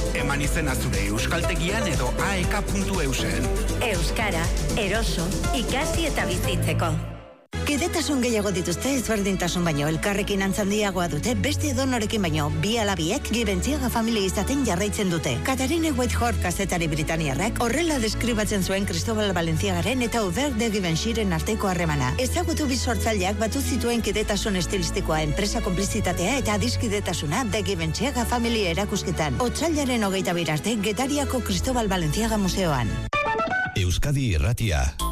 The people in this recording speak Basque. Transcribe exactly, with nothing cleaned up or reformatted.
Eman izena zure euskaltegian edo aek puntu eusen. Euskara, eroso, ikasi eta bizitzeko. Kidetasun gehiago dituzte ezberdintasun baino elkarrekin antzandiagoa dute beste edonorekin baino bi alabiek Gibentziaga familia izaten jarraitzen dute. Katarine Whitehorse kazetari britaniarrak horrela deskribatzen zuen Cristobal Balenciagaren eta Hubert de Givenchyren arteko harremana. Ezagutu bi sortzaileak batu zituen kidetasun estilistikoa, enpresa konplizitatea eta adiskidetasuna de Giventziaga familia erakusketan. Otsailaren hogeita bir arte Getariako Cristobal Balenciaga museoan. Euskadi Irratia.